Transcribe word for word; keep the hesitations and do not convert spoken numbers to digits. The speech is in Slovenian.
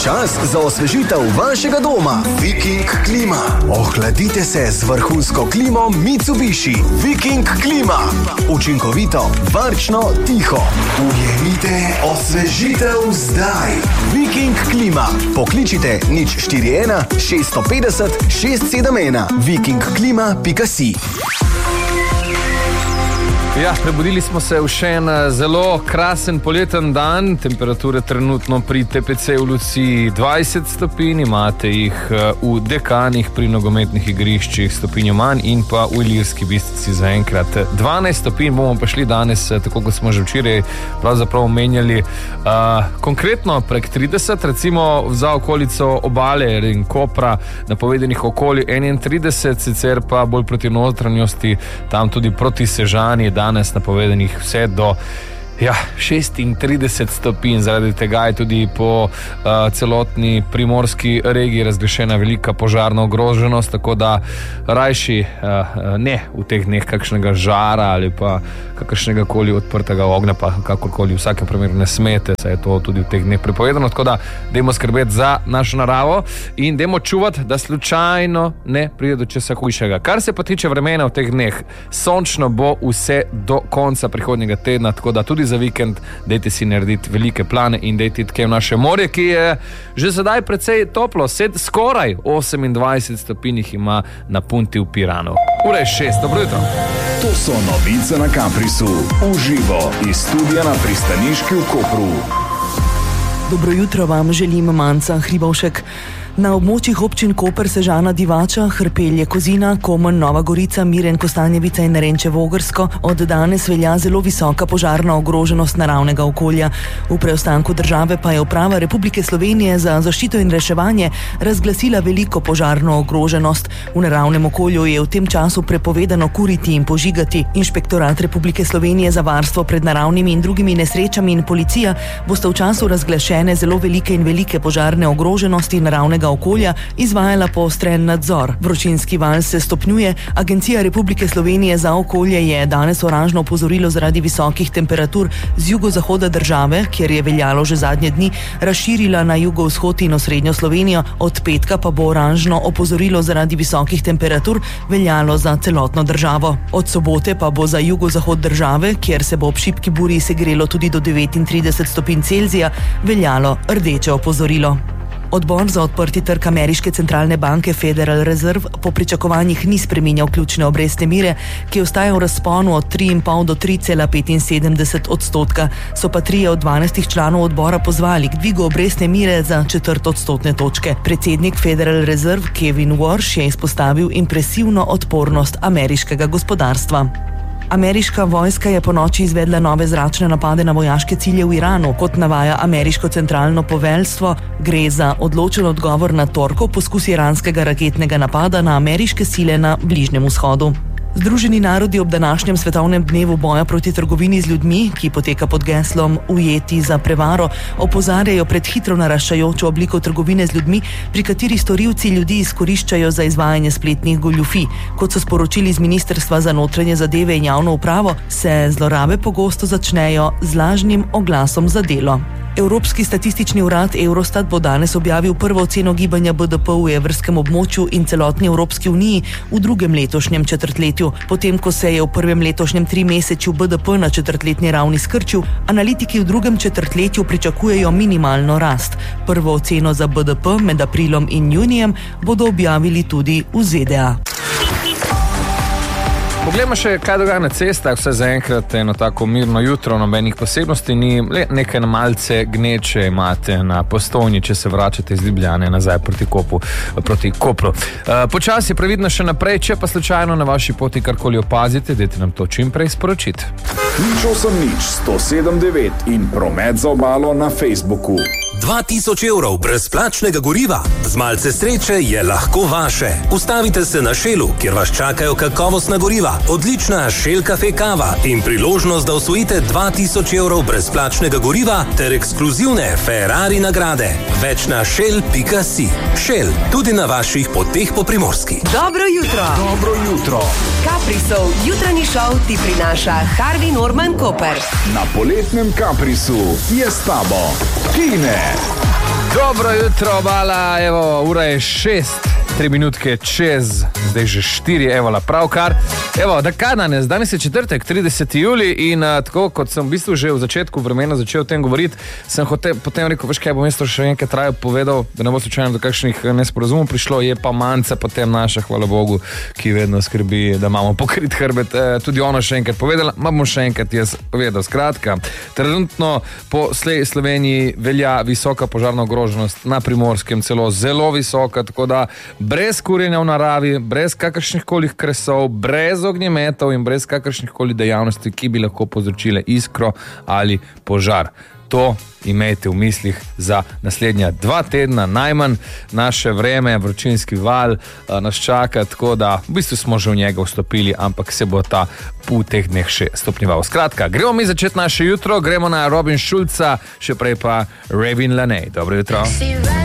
Čas za osvežitev vašega doma. Viking klima. Ohladite se z vrhunsko klimo Mitsubishi. Viking klima. Učinkovito, varčno, tiho. Ujemite osvežitev zdaj. Viking klima. Pokličite nič štiri ena šest pet nula šest sedem ena. viking klima pika si. Ja, prebudili smo se v še en zelo krasen poleten dan. Temperature trenutno pri T P C v Luciji dvajset stopinj, imate jih v Dekanih pri nogometnih igriščih stopinjo manj in pa v Ilirski Bistrici zaenkrat dvanajst stopinj. Bomo pa šli danes, tako kot smo že včeraj pravzaprav omenjali, uh, konkretno prek trideset, recimo za okolico Obale in Kopra napovedenih okoli enaintrideset, sicer pa bolj proti notranjosti, tam tudi proti Sežani, danes napovedanih vse do ja, šestintrideset stopinj. Zaradi tega je tudi po uh, celotni primorski regiji razglašena velika požarna ogroženost, tako da rajši uh, ne v teh dneh kakšnega žara ali pa kakršnega koli odprtega ognja, pa kakorkoli v vsakem primeru ne smete, saj je to tudi v teh dneh prepovedano, tako da dajmo skrbeti za našo naravo in dajmo čuvati, da slučajno ne pride do česa hujšega. Kar se pa tiče vremena v teh dneh, sončno bo vse do konca prihodnjega tedna, tako da tudi za vikend dajte si narediti velike plane in dajte tkaj v naše morje, ki je že sedaj precej toplo, sed skoraj osemindvajset stopinj ima na punti v Piranu. Ura je šest, dobro jutro. To so novice na Kamprisu, uživo iz studia na Pristaniški v Kopru. Dobro jutro vam želim, Manca Hribovšek. Na območjih občin Koper, Sežana, Divača, Hrpelje, Kozina, Komen, Nova Gorica, Miren, Kostanjevica in Renčevo Ogrsko od danes velja zelo visoka požarna ogroženost naravnega okolja. V preostanku države pa je Uprava Republike Slovenije za zaščito in reševanje razglasila veliko požarno ogroženost. V naravnem okolju je v tem času prepovedano kuriti in požigati. Inšpektorat Republike Slovenije za varstvo pred naravnimi in drugimi nesrečami in policija bosta v času razglašene zelo velike in velike požarne ogroženosti naravnega okolja izvajala poostren nadzor. Vročinski val se stopnjuje. Agencija Republike Slovenije za okolje je danes oranžno opozorilo zaradi visokih temperatur z jugozahoda države, kjer je veljalo že zadnje dni, razširila na jugovzhod in osrednjo Slovenijo. Od petka pa bo oranžno opozorilo zaradi visokih temperatur veljalo za celotno državo. Od sobote pa bo za jugozahod države, kjer se bo ob šibki burji segrelo tudi do devetintrideset stopinj Celzija, veljalo rdeče opozorilo. Odbor za odprti trg ameriške centralne banke Federal Reserve po pričakovanjih ni spreminjal ključne obrestne mere, ki ostaja v razponu od tri in pol do tri cela petinsedemdeset odstotka. So pa trije od dvanajstih članov odbora pozvali k dvigu obrestne mere za četrt odstotne točke. Predsednik Federal Reserve Kevin Warsh je izpostavil impresivno odpornost ameriškega gospodarstva. Ameriška vojska je ponoči izvedla nove zračne napade na vojaške cilje v Iranu. Kot navaja ameriško centralno poveljstvo, gre za odločen odgovor na torkov poskus iranskega raketnega napada na ameriške sile na Bližnjem vzhodu. Združeni narodi ob današnjem svetovnem dnevu boja proti trgovini z ljudmi, ki poteka pod geslom Ujeti za prevaro, opozarjajo pred hitro naraščajočo obliko trgovine z ljudmi, pri kateri storilci ljudi izkoriščajo za izvajanje spletnih goljufij. Kot so sporočili z Ministrstva za notranje zadeve in javno upravo, se zlorabe pogosto začnejo z lažnim oglasom za delo. Evropski statistični urad Eurostat bo danes objavil prvo oceno gibanja B D P v evrskem območju in celotni Evropski uniji v drugem letošnjem četrtletju. Potem, ko se je v prvem letošnjem trimesečju B D P na četrtletni ravni skrčil, analitiki v drugem četrtletju pričakujejo minimalno rast. Prvo oceno za B D P med aprilom in junijem bodo objavili tudi v Z D A. Poglejmo še, kaj dogaja na cestah. Vse zaenkrat eno tako mirno jutro, nobenih posebnosti ni, le nekaj malce gneče imate na Postojni, če se vračate iz Ljubljane nazaj proti Kopu, proti Kopru. Uh, počasi previdno še naprej, če pa slučajno na vaši poti karkoli opazite, dajte nam to čim prej sporočiti. Nič osem nič sto sedem devet in promet za obalo na Facebooku. dva tisoč evrov brezplačnega goriva. Z malce sreče je lahko vaše. Ustavite se na Shellu, kjer vas čakajo kakovostna goriva, odlična Shell Cafe kava in priložnost, da osvojite dva tisoč evrov brezplačnega goriva ter ekskluzivne Ferrari nagrade. Več na shell pika si. Shell, tudi na vaših poteh po Primorski. Dobro jutro. Dobro jutro. Capri Caprisov jutranji šov ti prinaša Harvey Norman Koper. Na poletnem Caprisu je s tabo Tine. Dobro jutro, obala, evo, ura je šest, tri minutke čez, zdaj že štiri, evo, la pravkar. Evo, da kaj danes, danes je četrtek, trideseti julij in uh, tako kot sem v bistvu že v začetku vremena začel o tem govoriti, sem hotel, potem rekel, veš kaj, bom jaz to še enkrat trajo povedal, da ne bo slučajno do kakšnih nesporazumov prišlo, je pa manjca potem naša, hvala Bogu, ki vedno skrbi, da imamo pokrit hrbet, e, tudi ona še enkrat povedala, ma bom še enkrat jaz povedal. Skratka, trenutno po Sloveniji velja visoka požarna ogroženost, na Primorskem celo zelo visoka, tako da brez kurjenja v naravi, brez kakršnih koli kresov, brez ognjemetov in brez kakršnih koli dejavnosti, ki bi lahko povzročile iskro ali požar. To imejte v mislih za naslednja dva tedna, najmanj naše vreme, vročinski val nas čaka, tako da v bistvu smo že v njega vstopili, ampak se bo ta v teh dneh še stopnjeval. Skratka, gremo mi začeti naše jutro, gremo na Robin Schulza, še prej pa Ravin Laney. Dobro jutro.